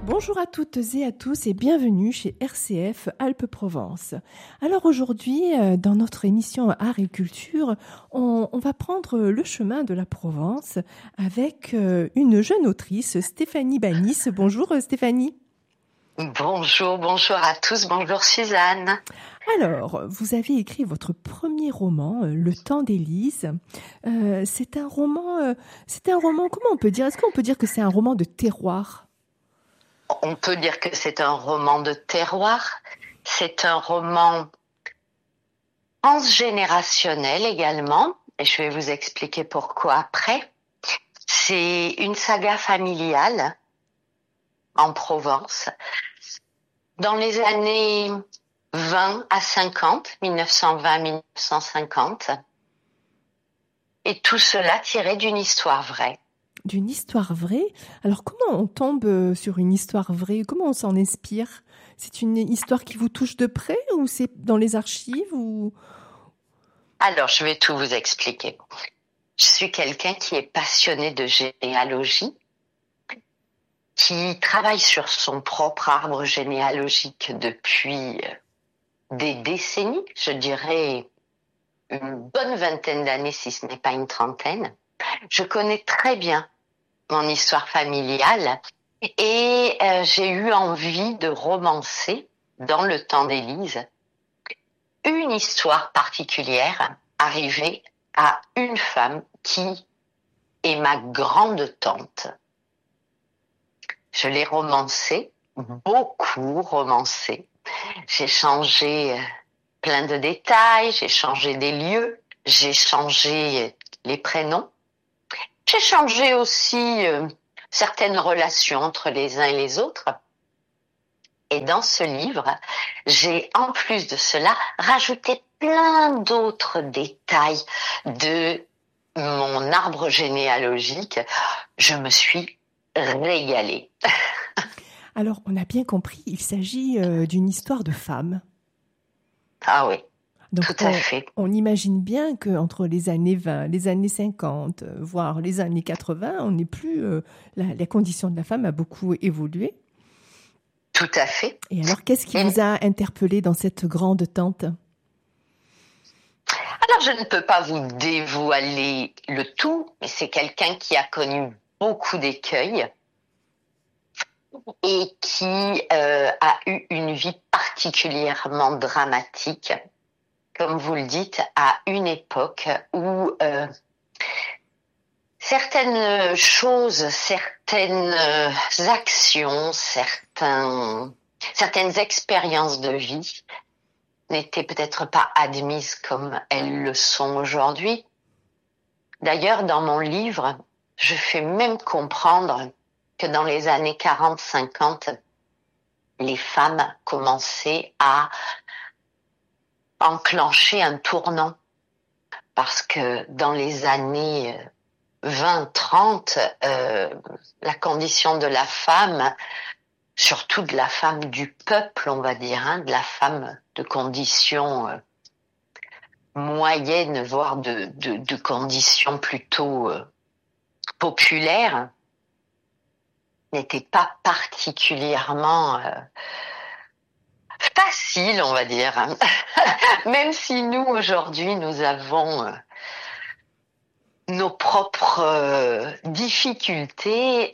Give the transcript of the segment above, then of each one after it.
Bonjour à toutes et à tous et bienvenue chez RCF Alpes-Provence. Alors aujourd'hui, dans notre émission Art et Culture, on va prendre le chemin de la Provence avec une jeune autrice, Stéphanie Banis. Bonjour Stéphanie. Bonjour à tous, bonjour Suzanne. Alors, vous avez écrit votre premier roman, Le Temps d'Élise. C'est un roman, comment on peut dire? Est-ce qu'on peut dire que c'est un roman de terroir? On peut dire que c'est un roman de terroir, c'est un roman transgénérationnel également, et je vais vous expliquer pourquoi après. C'est une saga familiale en Provence, dans les années 20 à 50, 1920-1950, et tout cela tiré d'une histoire vraie. D'une histoire vraie. Alors comment on tombe sur une histoire vraie? Comment on s'en inspire? C'est une histoire qui vous touche de près ou c'est dans les archives ou... Alors, je vais tout vous expliquer. Je suis quelqu'un qui est passionné de généalogie, qui travaille sur son propre arbre généalogique depuis des décennies, je dirais une bonne vingtaine d'années si ce n'est pas une trentaine. Je connais très bien mon histoire familiale et j'ai eu envie de romancer dans Le Temps d'Élise une histoire particulière arrivée à une femme qui est ma grande tante. Je l'ai romancée, beaucoup romancée. J'ai changé plein de détails, j'ai changé des lieux, j'ai changé les prénoms. J'ai changé aussi certaines relations entre les uns et les autres. Et dans ce livre, j'ai en plus de cela rajouté plein d'autres détails de mon arbre généalogique. Je me suis régalée. Alors, on a bien compris, il s'agit d'une histoire de femme. Ah oui. Donc, tout à fait. On imagine bien qu'entre les années 20, les années 50, voire les années 80, on n'est plus... la condition de la femme a beaucoup évolué. Tout à fait. Et alors, qu'est-ce qui vous a interpellé dans cette grande tante? Alors, je ne peux pas vous dévoiler le tout, mais c'est quelqu'un qui a connu beaucoup d'écueils et qui a eu une vie particulièrement dramatique, comme vous le dites, à une époque où certaines choses, certaines actions, certaines expériences de vie n'étaient peut-être pas admises comme elles le sont aujourd'hui. D'ailleurs, dans mon livre, je fais même comprendre que dans les années 40-50, les femmes commençaient à enclencher un tournant. Parce que dans les années 20-30, la condition de la femme, surtout de la femme du peuple, on va dire, de la femme de condition moyenne, voire de conditions plutôt populaires, n'était pas particulièrement facile, on va dire. Même si nous, aujourd'hui, nous avons nos propres difficultés,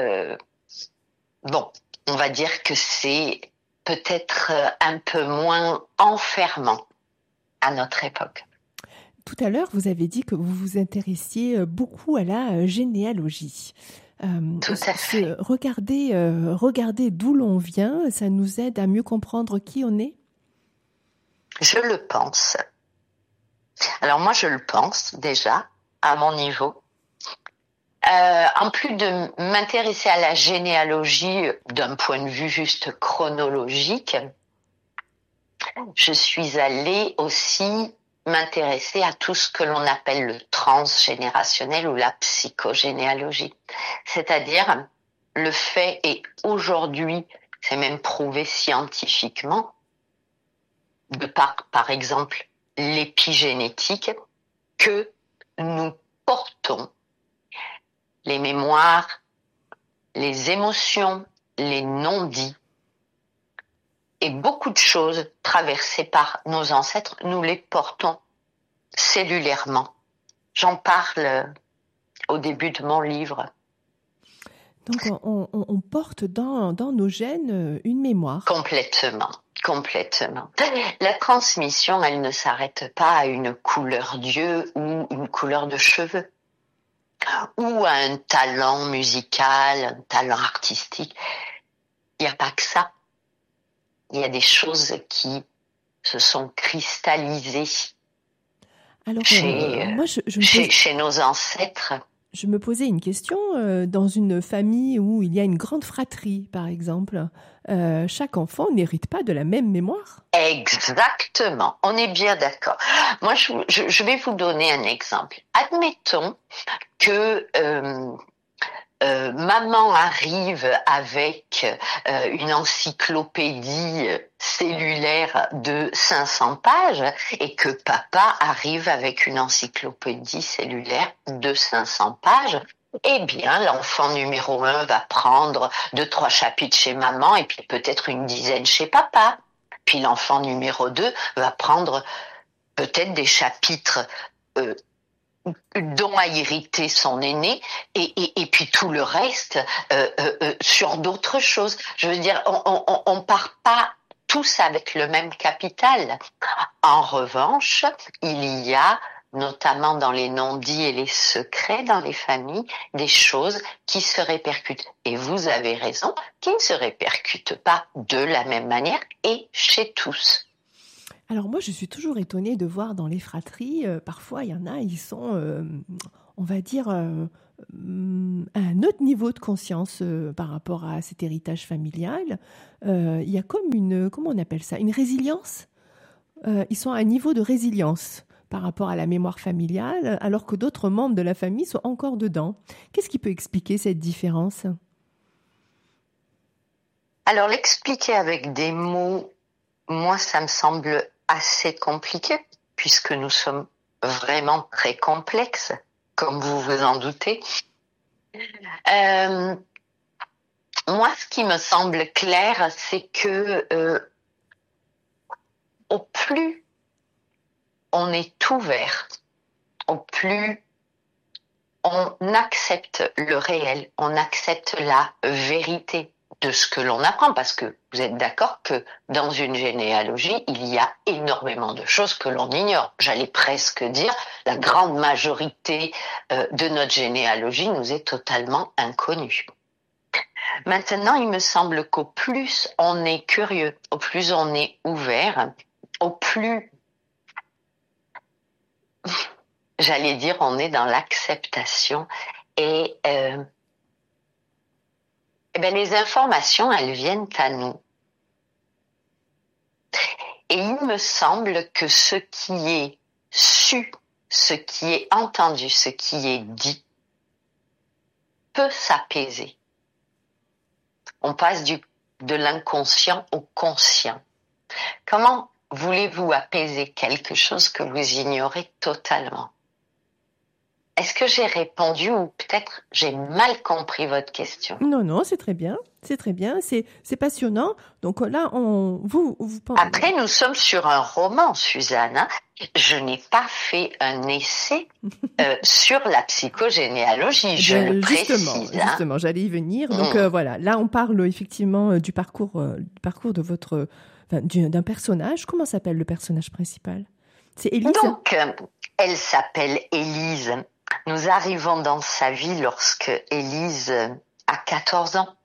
bon, on va dire que c'est peut-être un peu moins enfermant à notre époque. Tout à l'heure, vous avez dit que vous vous intéressiez beaucoup à la généalogie. Tout à fait. Regarder d'où l'on vient, ça nous aide à mieux comprendre qui on est? Je le pense. Alors moi, je le pense déjà, à mon niveau. En plus de m'intéresser à la généalogie d'un point de vue juste chronologique, je suis allée aussi m'intéresser à tout ce que l'on appelle le transgénérationnel ou la psychogénéalogie. C'est-à-dire le fait, et aujourd'hui, c'est même prouvé scientifiquement, de par exemple l'épigénétique, que nous portons les mémoires, les émotions, les non-dits et beaucoup de choses traversées par nos ancêtres, nous les portons cellulairement. J'en parle au début de mon livre. Donc, on porte dans nos gènes une mémoire. Complètement. La transmission, elle ne s'arrête pas à une couleur d'yeux ou une couleur de cheveux ou à un talent musical, un talent artistique. Il n'y a pas que ça. Il y a des choses qui se sont cristallisées Alors, moi, chez nos ancêtres. Je me posais une question. Dans une famille où il y a une grande fratrie, par exemple, chaque enfant n'hérite pas de la même mémoire? Exactement, on est bien d'accord. Moi, je vais vous donner un exemple. Admettons que maman arrive avec une encyclopédie cellulaire de 500 pages et que papa arrive avec une encyclopédie cellulaire de 500 pages. Eh bien, l'enfant numéro 1 va prendre 2-3 chapitres chez maman et puis peut-être une dizaine chez papa. Puis l'enfant numéro 2 va prendre peut-être des chapitres dont a hérité son aîné et puis tout le reste sur d'autres choses. Je veux dire, on part pas tous avec le même capital. En revanche, il y a notamment dans les non-dits et les secrets dans les familles, des choses qui se répercutent. Et vous avez raison, qui ne se répercutent pas de la même manière et chez tous. Alors moi, je suis toujours étonnée de voir dans les fratries, parfois il y en a, ils sont, on va dire, à un autre niveau de conscience par rapport à cet héritage familial. Il y a comme comment on appelle ça, une résilience. Ils sont à un niveau de résilience par rapport à la mémoire familiale, alors que d'autres membres de la famille sont encore dedans. Qu'est-ce qui peut expliquer cette différence? Alors l'expliquer avec des mots, moi ça me semble assez compliqué, puisque nous sommes vraiment très complexes, comme vous vous en doutez. Moi, ce qui me semble clair, c'est que au plus on est ouvert, au plus on accepte le réel, on accepte la vérité de ce que l'on apprend, parce que vous êtes d'accord que dans une généalogie, il y a énormément de choses que l'on ignore. J'allais presque dire, la grande majorité de notre généalogie nous est totalement inconnue. Maintenant, il me semble qu'au plus on est curieux, au plus on est ouvert, au plus, j'allais dire, on est dans l'acceptation et les informations, elles viennent à nous. Et il me semble que ce qui est su, ce qui est entendu, ce qui est dit, peut s'apaiser. On passe de l'inconscient au conscient. Comment voulez-vous apaiser quelque chose que vous ignorez totalement? Est-ce que j'ai répondu ou peut-être j'ai mal compris votre question? Non, c'est très bien. C'est très bien. C'est passionnant. Donc là, vous Après, nous sommes sur un roman, Suzanne. Hein. Je n'ai pas fait un essai sur la psychogénéalogie, je le précise. Justement, j'allais y venir. Donc voilà, là, on parle effectivement du parcours de votre, d'un personnage. Comment s'appelle le personnage principal? C'est Élise. Donc, elle s'appelle Élise. Nous arrivons dans sa vie lorsque Élise a 14 ans.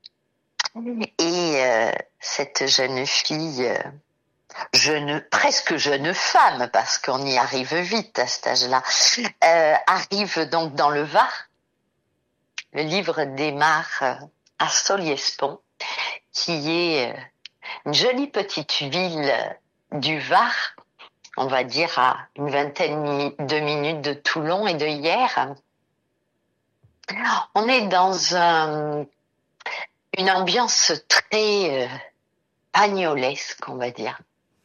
Et cette jeune fille, presque jeune femme, parce qu'on y arrive vite à cet âge-là, arrive donc dans le Var. Le livre démarre à Solliès-Pont, qui est une jolie petite ville du Var, on va dire à une vingtaine de minutes de Toulon et de Hyères. On est dans une ambiance très pagnolesque, on va dire.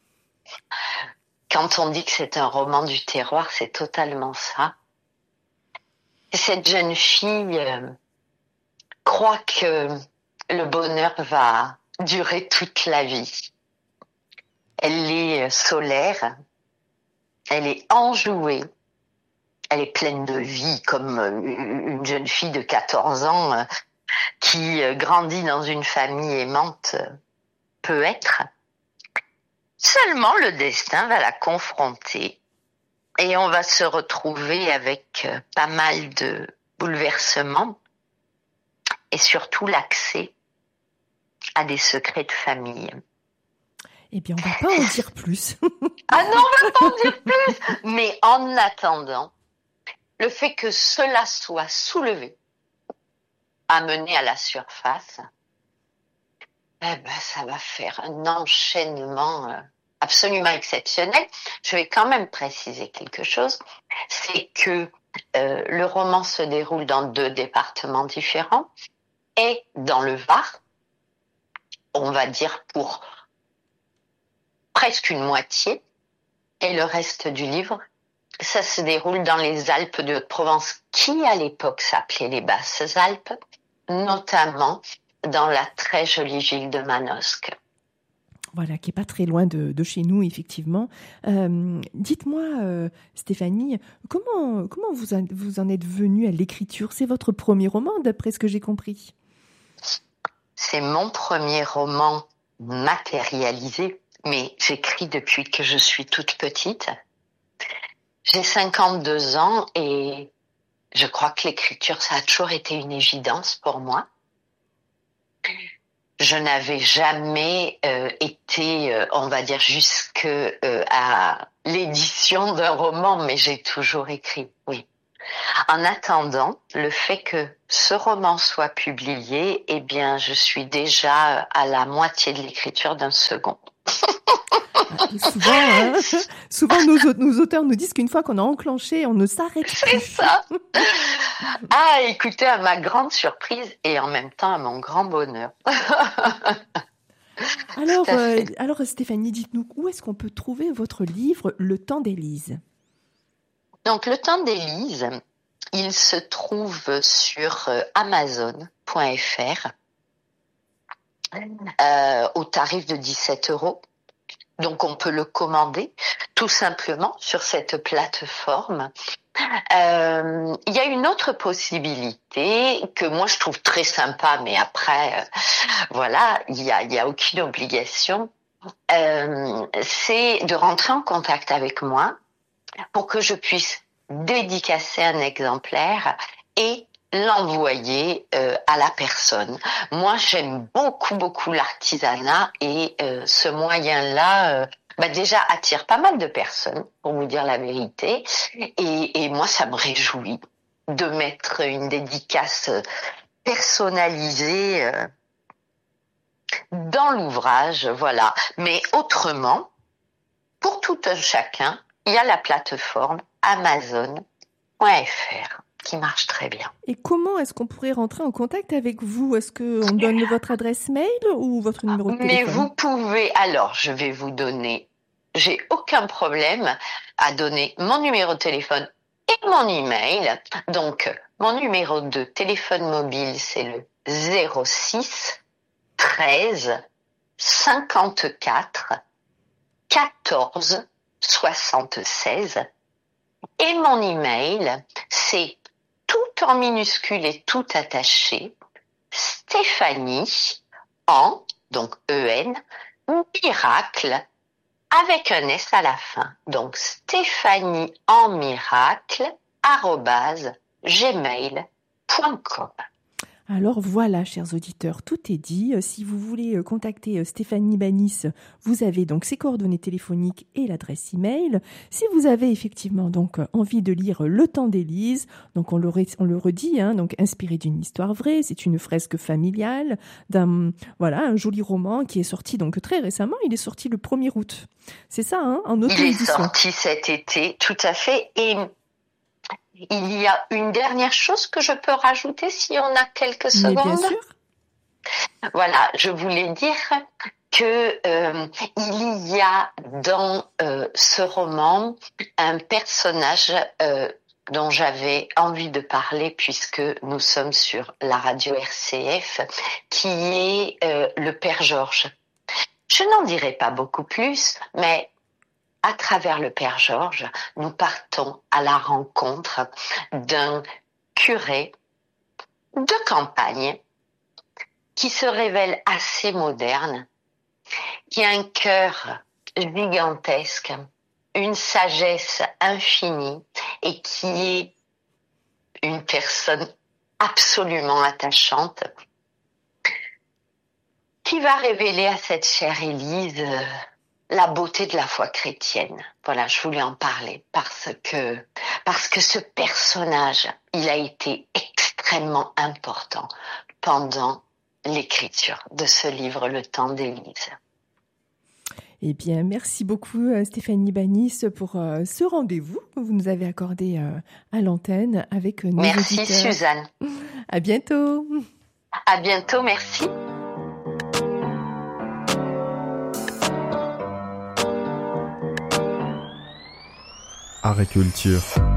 Quand on dit que c'est un roman du terroir, c'est totalement ça. Cette jeune fille croit que le bonheur va durer toute la vie. Elle est solaire, elle est enjouée, elle est pleine de vie comme une jeune fille de 14 ans qui grandit dans une famille aimante peut être. Seulement le destin va la confronter et on va se retrouver avec pas mal de bouleversements et surtout l'accès à des secrets de famille. Eh bien, on va pas en dire plus. Ah non, on va pas en dire plus. Mais en attendant, le fait que cela soit soulevé, amené à la surface, eh ben, ça va faire un enchaînement absolument exceptionnel. Je vais quand même préciser quelque chose, c'est que le roman se déroule dans 2 départements différents et dans le Var, on va dire pour presque une moitié, et le reste du livre, ça se déroule dans les Alpes de Haute-Provence, qui à l'époque s'appelaient les Basses Alpes, notamment dans la très jolie ville de Manosque. Voilà, qui est pas très loin de chez nous, effectivement. Dites-moi, Stéphanie, comment vous en êtes venue à l'écriture? C'est votre premier roman, d'après ce que j'ai compris. C'est mon premier roman matérialisé, mais j'écris depuis que je suis toute petite. J'ai 52 ans et je crois que l'écriture, ça a toujours été une évidence pour moi. Je n'avais jamais été, on va dire, jusque à l'édition d'un roman, mais j'ai toujours écrit, oui. En attendant, le fait que ce roman soit publié, eh bien, je suis déjà à la moitié de l'écriture d'un second. Souvent nos auteurs nous disent qu'une fois qu'on a enclenché, on ne s'arrête plus. C'est ça. Ah, écoutez, à ma grande surprise et en même temps à mon grand bonheur. Alors Stéphanie, dites-nous, où est-ce qu'on peut trouver votre livre, Le Temps d'Élise? Donc, Le Temps d'Élise, il se trouve sur Amazon.fr au tarif de 17 €. Donc, on peut le commander tout simplement sur cette plateforme. Il y a une autre possibilité que moi je trouve très sympa, mais après, voilà, il y a aucune obligation. C'est de rentrer en contact avec moi pour que je puisse dédicacer un exemplaire et l'envoyer à la personne. Moi, j'aime beaucoup l'artisanat et ce moyen-là déjà attire pas mal de personnes, pour vous dire la vérité. Et moi, ça me réjouit de mettre une dédicace personnalisée dans l'ouvrage, voilà. Mais autrement, pour tout un chacun, il y a la plateforme Amazon.fr qui marche très bien. Et comment est-ce qu'on pourrait rentrer en contact avec vous? Est-ce qu'on donne votre adresse mail ou votre numéro de téléphone? Mais vous pouvez, alors je vais vous donner, j'ai aucun problème à donner mon numéro de téléphone et mon email. Donc, mon numéro de téléphone mobile, c'est le 06 13 54 14 76. Et mon email, c'est tout en minuscule et tout attaché, Stéphanie donc E-N, miracle, avec un S à la fin. Donc, Stéphanie en miracle, @gmail.com. Alors voilà, chers auditeurs, tout est dit. Si vous voulez contacter Stéphanie Banis, vous avez donc ses coordonnées téléphoniques et l'adresse email. Si vous avez effectivement donc envie de lire Le Temps d'Élise, donc on le redit, donc inspiré d'une histoire vraie, c'est une fresque familiale un joli roman qui est sorti donc très récemment. Il est sorti le 1er août. C'est ça, en auto-édition. Il est sorti cet été, tout à fait. Et il y a une dernière chose que je peux rajouter si on a quelques secondes. Mais bien sûr. Voilà, je voulais dire que il y a dans ce roman un personnage dont j'avais envie de parler puisque nous sommes sur la radio RCF, qui est le Père Georges. Je n'en dirai pas beaucoup plus, mais à travers le Père Georges, nous partons à la rencontre d'un curé de campagne qui se révèle assez moderne, qui a un cœur gigantesque, une sagesse infinie et qui est une personne absolument attachante, qui va révéler à cette chère Élise la beauté de la foi chrétienne. Voilà, je voulais en parler parce que ce personnage, il a été extrêmement important pendant l'écriture de ce livre, Le Temps d'Élise. Eh bien, merci beaucoup Stéphanie Banis pour ce rendez-vous que vous nous avez accordé à l'antenne avec nos auditeurs. Merci Suzanne. À bientôt. À bientôt, merci. Art et culture.